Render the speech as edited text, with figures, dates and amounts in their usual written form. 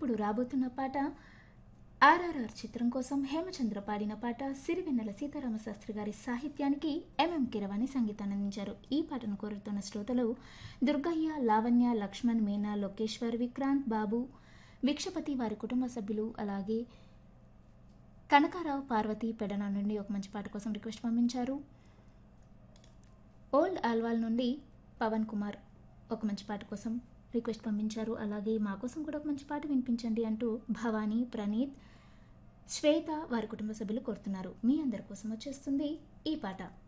ఇప్పుడు రాబోతున్న పాట ఆర్ఆర్ఆర్ చిత్రం కోసం హేమచంద్ర పాడిన పాట సిరివెన్నెల సీతారామశాస్త్రి గారి సాహిత్యానికి ఎంఎం కీరవాణి సంగీతాన్ని అందించారు. ఈ పాటను కోరుతున్న శ్రోతలు దుర్గయ్య, లావణ్య, లక్ష్మణ్, మీనా, లోకేశ్వర్, విక్రాంత్, బాబు, భిక్షపతి, వారి కుటుంబ సభ్యులు, అలాగే కనకారావు, పార్వతి పెడన నుండి ఒక మంచి పాట కోసం రిక్వెస్ట్ పంపించారు. ఓల్డ్ ఆల్వాల్ నుండి పవన్ కుమార్ ఒక మంచి పాట కోసం రిక్వెస్ట్ పంపించారు. అలాగే మా కోసం కూడా ఒక మంచి పాట వినిపించండి అంటూ భవానీ, ప్రణీత్, శ్వేత, వారి కుటుంబ సభ్యులు కోరుతున్నారు. మీ అందరి కోసం వచ్చేస్తుంది ఈ పాట.